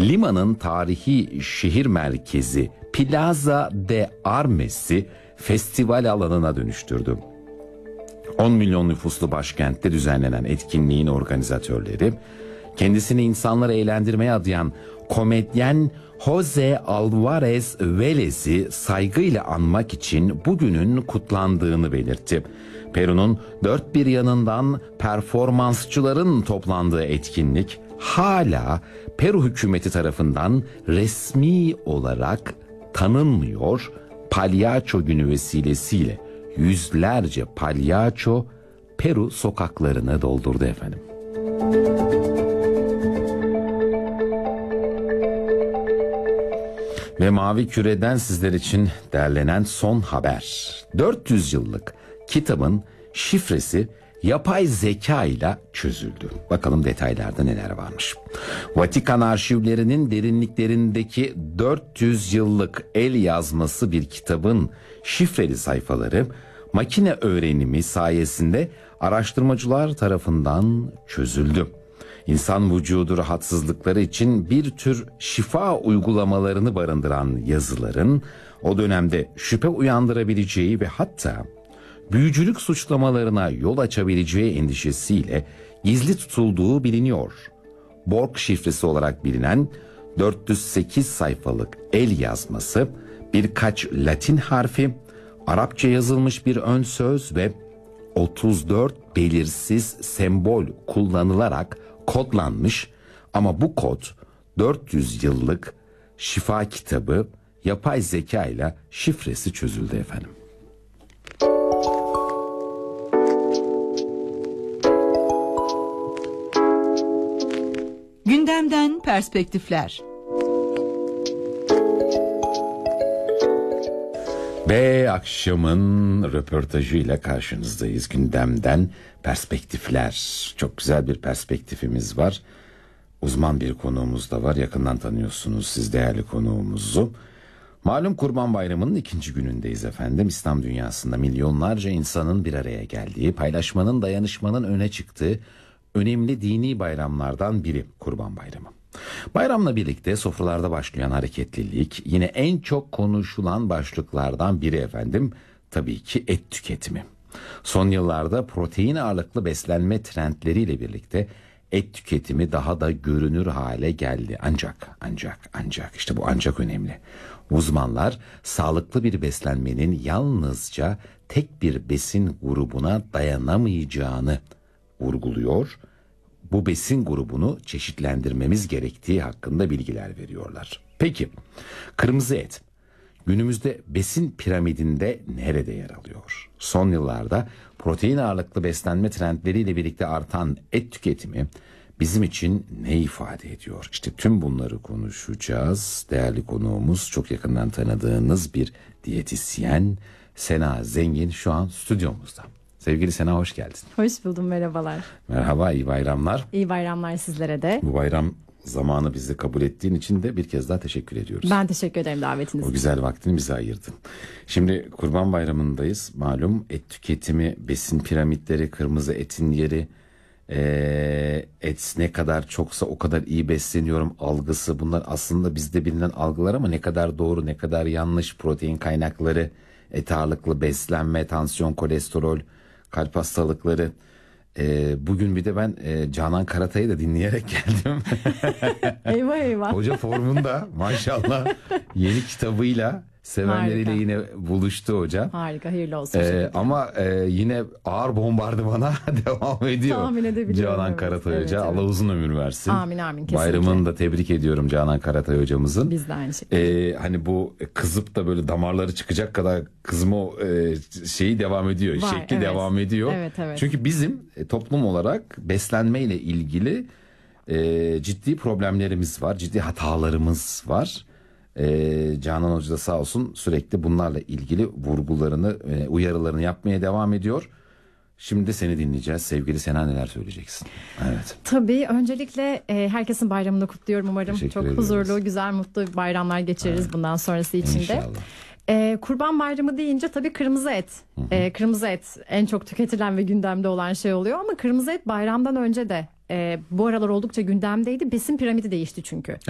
Lima'nın tarihi şehir merkezi Plaza de Armes'i festival alanına dönüştürdü. 10 milyon nüfuslu başkentte düzenlenen etkinliğin organizatörleri, kendisini insanları eğlendirmeye adayan komedyen Jose Alvarez Vélez'i saygıyla anmak için bugünün kutlandığını belirtti. Peru'nun dört bir yanından performansçıların toplandığı etkinlik hala Peru hükümeti tarafından resmi olarak tanınmıyor. Palyaço günü vesilesiyle yüzlerce palyaço Peru sokaklarını doldurdu efendim. Ve Mavi Küre'den sizler için derlenen son haber. 400 yıllık kitabın şifresi yapay zeka ile çözüldü. Bakalım detaylarda neler varmış. Vatikan arşivlerinin derinliklerindeki 400 yıllık el yazması bir kitabın şifreli sayfaları makine öğrenimi sayesinde araştırmacılar tarafından çözüldü. İnsan vücudu rahatsızlıkları için bir tür şifa uygulamalarını barındıran yazıların o dönemde şüphe uyandırabileceği ve hatta büyücülük suçlamalarına yol açabileceği endişesiyle gizli tutulduğu biliniyor. Borg şifresi olarak bilinen 408 sayfalık el yazması, birkaç Latin harfi, Arapça yazılmış bir ön söz ve 34 belirsiz sembol kullanılarak kodlanmış, ama bu kod 400 yıllık şifa kitabı yapay zeka ile şifresi çözüldü efendim. Gündemden perspektifler. Ve akşamın röportajıyla karşınızdayız. Gündemden perspektifler. Çok güzel bir perspektifimiz var. Uzman bir konuğumuz da var. Yakından tanıyorsunuz siz değerli konuğumuzu. Malum Kurban Bayramı'nın ikinci günündeyiz efendim. İslam dünyasında milyonlarca insanın bir araya geldiği, paylaşmanın, dayanışmanın öne çıktığı önemli dini bayramlardan biri Kurban Bayramı. Bayramla birlikte sofralarda başlayan hareketlilik yine en çok konuşulan başlıklardan biri efendim. Tabii ki et tüketimi. Son yıllarda protein ağırlıklı beslenme trendleriyle birlikte et tüketimi daha da görünür hale geldi. Ancak işte bu ancak önemli. Uzmanlar sağlıklı bir beslenmenin yalnızca tek bir besin grubuna dayanamayacağını vurguluyor. Bu besin grubunu çeşitlendirmemiz gerektiği hakkında bilgiler veriyorlar. Peki, kırmızı et günümüzde besin piramidinde nerede yer alıyor? Son yıllarda protein ağırlıklı beslenme trendleriyle birlikte artan et tüketimi bizim için ne ifade ediyor? İşte tüm bunları konuşacağız. Değerli konuğumuz, çok yakından tanıdığınız bir diyetisyen Sena Zengin şu an stüdyomuzda. Sevgili Sena, hoş geldin. Hoş buldum, merhabalar. Merhaba, iyi bayramlar. İyi bayramlar sizlere de. Bu bayram zamanı bizi kabul ettiğin için de bir kez daha teşekkür ediyoruz. Ben teşekkür ederim davetiniz için. O güzel vaktini bize ayırdın. Şimdi Kurban Bayramı'ndayız. Malum et tüketimi, besin piramitleri, kırmızı etin yeri, et ne kadar çoksa o kadar iyi besleniyorum algısı. Bunlar aslında bizde bilinen algılar ama ne kadar doğru, ne kadar yanlış. Protein kaynakları, et ağırlıklı beslenme, tansiyon, kolesterol, kalp hastalıkları. Bugün bir de ben Canan Karatay'ı da dinleyerek geldim. Eyvah eyvah. Hoca formunda maşallah, yeni kitabıyla sevenleriyle Harika. yine buluştu hocam. Harika, hayırlı olsun. Ama yine ağır bombardımana devam ediyor. Tahmin edebiliyorum. Canan Evet, Karatay evet, Hoca. evet. Allah uzun ömür versin. Amin amin, kesinlikle. Bayramını da tebrik ediyorum Canan Karatay hocamızın. Biz de aynı şekilde. Hani bu kızıp da böyle damarları çıkacak kadar kızma şeyi devam ediyor. Var, şekli evet. devam ediyor. Evet. Çünkü bizim toplum olarak beslenmeyle ilgili ciddi problemlerimiz var. Ciddi hatalarımız var. Canan Hoca da sağ olsun sürekli bunlarla ilgili vurgularını, uyarılarını yapmaya devam ediyor. Şimdi de seni dinleyeceğiz. Sevgili Sena, neler söyleyeceksin? Evet. Tabii öncelikle herkesin bayramını kutluyorum. Umarım Teşekkür çok ediyoruz. huzurlu, güzel, mutlu bayramlar geçiririz bundan sonrası için de. İnşallah. Kurban Bayramı deyince tabii kırmızı et. Kırmızı et en çok tüketilen ve gündemde olan şey oluyor. Ama kırmızı et bayramdan önce de bu aralar oldukça gündemdeydi. Besin piramidi değişti çünkü.